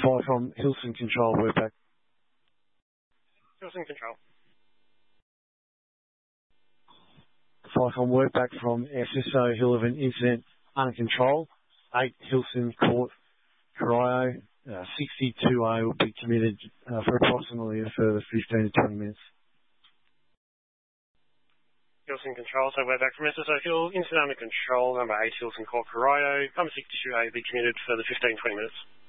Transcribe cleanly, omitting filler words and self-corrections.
Fire from Hilson Control, we're back. Hilson Control. Fire from work back from SSO Hill of an incident under control. 8 Hilson Court, Corio. 62A will be committed for approximately a further 15 to 20 minutes. Hilson Control, so we're back from SSO Hill. Incident under control, number 8 Hilson Court, Corio. Number 62A will be committed for the 15-20 minutes.